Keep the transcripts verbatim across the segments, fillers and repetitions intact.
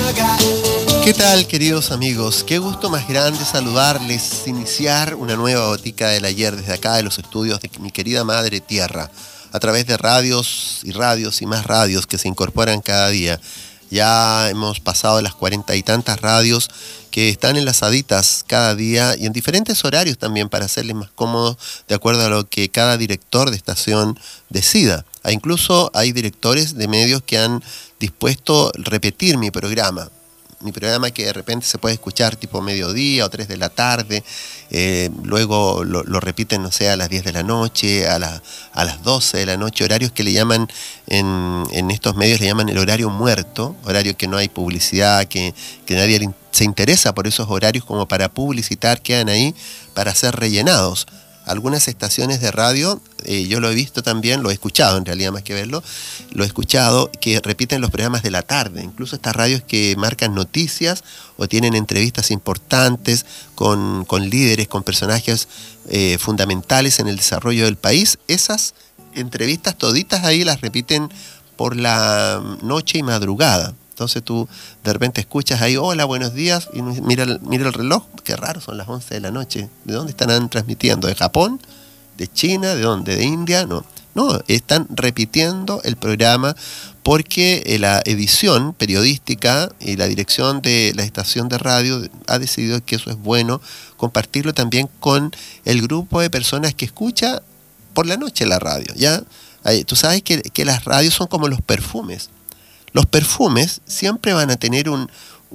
¿Qué tal, queridos amigos? Qué gusto más grande saludarles, iniciar una nueva botica del ayer desde acá de los estudios de mi querida madre tierra, a través de radios y radios y más radios que se incorporan cada día. Ya hemos pasado las cuarenta y tantas radios que están enlazaditas cada día y en diferentes horarios también para hacerles más cómodo de acuerdo a lo que cada director de estación decida. E incluso hay directores de medios que han dispuesto repetir mi programa. Mi programa que de repente se puede escuchar tipo mediodía o tres de la tarde, eh, luego lo, lo repiten, no sé, a las diez de la noche, a, la, a las doce de la noche, horarios que le llaman, en, en estos medios le llaman el horario muerto, horario que no hay publicidad, que, que nadie le, se interesa por esos horarios como para publicitar, quedan ahí para ser rellenados. Algunas estaciones de radio, eh, yo lo he visto también, lo he escuchado en realidad más que verlo, lo he escuchado, que repiten los programas de la tarde, incluso estas radios que marcan noticias o tienen entrevistas importantes con, con líderes, con personajes eh, fundamentales en el desarrollo del país, esas entrevistas toditas ahí las repiten por la noche y madrugada. Entonces tú de repente escuchas ahí, hola, buenos días, y mira el, mira el reloj, qué raro, son las once de la noche. ¿De dónde están transmitiendo? ¿De Japón? ¿De China? ¿De dónde? ¿De India? No, no, están repitiendo el programa porque la edición periodística y la dirección de la estación de radio ha decidido que eso es bueno, compartirlo también con el grupo de personas que escucha por la noche la radio, ¿ya? Tú sabes que, que las radios son como los perfumes. Los perfumes siempre van a tener un,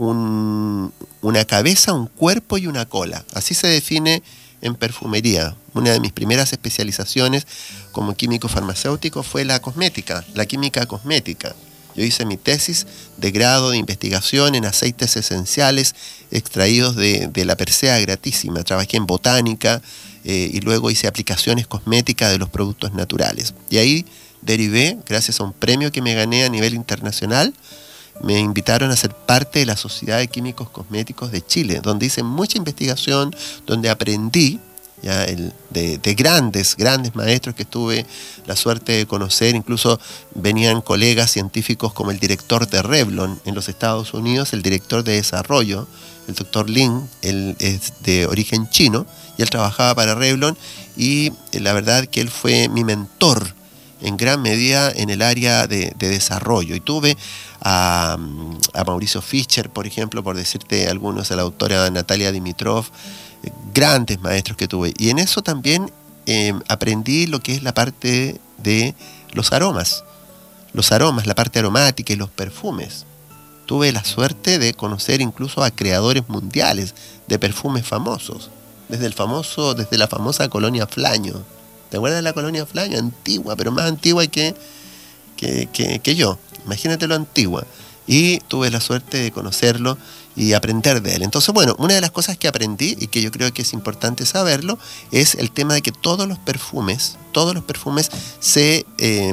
un, una cabeza, un cuerpo y una cola. Así se define en perfumería. Una de mis primeras especializaciones como químico farmacéutico fue la cosmética, la química cosmética. Yo hice mi tesis de grado de investigación en aceites esenciales extraídos de, de la Persea gratísima. Trabajé en botánica eh, y luego hice aplicaciones cosméticas de los productos naturales. Y ahí derivé, gracias a un premio que me gané a nivel internacional, me invitaron a ser parte de la Sociedad de Químicos Cosméticos de Chile, donde hice mucha investigación, donde aprendí ya el, de, de grandes, grandes maestros que tuve la suerte de conocer. Incluso venían colegas científicos como el director de Revlon en los Estados Unidos, el director de desarrollo, el doctor Lin, él es de origen chino, y él trabajaba para Revlon, y la verdad que él fue mi mentor en gran medida en el área de, de desarrollo. Y tuve a, a Mauricio Fischer, por ejemplo, por decirte algunos, a la doctora Natalia Dimitrov, eh, grandes maestros que tuve. Y en eso también eh, aprendí lo que es la parte de los aromas. Los aromas, la parte aromática y los perfumes. Tuve la suerte de conocer incluso a creadores mundiales de perfumes famosos. Desde el famoso, desde la famosa colonia Flaño. ¿Te acuerdas de la colonia Flaño? Antigua, pero más antigua que, que, que, que yo. Imagínate lo antigua. Y tuve la suerte de conocerlo y aprender de él. Entonces, bueno, una de las cosas que aprendí y que yo creo que es importante saberlo es el tema de que todos los perfumes, todos los perfumes se, eh,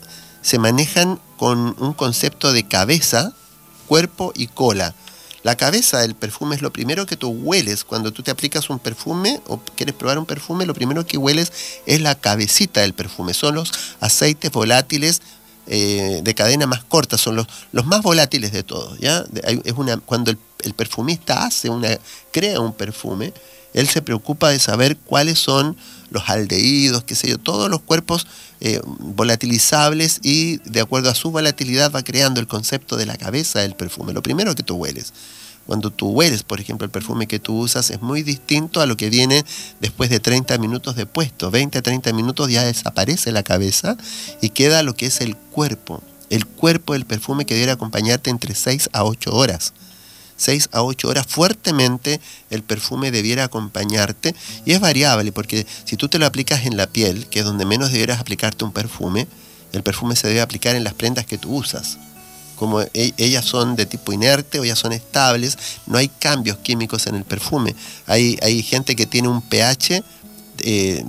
se manejan con un concepto de cabeza, cuerpo y cola. La cabeza del perfume es lo primero que tú hueles. Cuando tú te aplicas un perfume o quieres probar un perfume, lo primero que hueles es la cabecita del perfume. Son los aceites volátiles eh, de cadena más corta, son los, los más volátiles de todos, ¿ya? Es una, cuando el, el perfumista hace una, crea un perfume, él se preocupa de saber cuáles son los aldehídos, qué sé yo, todos los cuerpos eh, volatilizables, y de acuerdo a su volatilidad va creando el concepto de la cabeza del perfume. Lo primero que tú hueles. Cuando tú hueles, por ejemplo, el perfume que tú usas es muy distinto a lo que viene después de treinta minutos de puesto. veinte a treinta minutos ya desaparece la cabeza y queda lo que es el cuerpo. El cuerpo del perfume que debe acompañarte entre seis a ocho horas. seis a ocho horas fuertemente el perfume debiera acompañarte, y es variable porque si tú te lo aplicas en la piel, que es donde menos debieras aplicarte un perfume, el perfume se debe aplicar en las prendas que tú usas. Como ellas son de tipo inerte o ellas son estables, no hay cambios químicos en el perfume. Hay, hay gente que tiene un pH eh,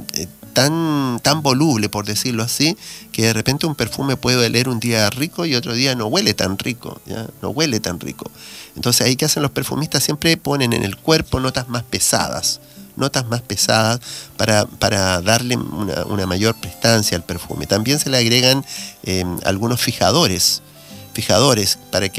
tan, tan voluble, por decirlo así, que de repente un perfume puede oler un día rico y otro día no huele tan rico, ¿ya? No huele tan rico. Entonces ahí que hacen los perfumistas, siempre ponen en el cuerpo notas más pesadas, notas más pesadas para, para darle una, una mayor prestancia al perfume. También se le agregan eh, algunos fijadores, fijadores para que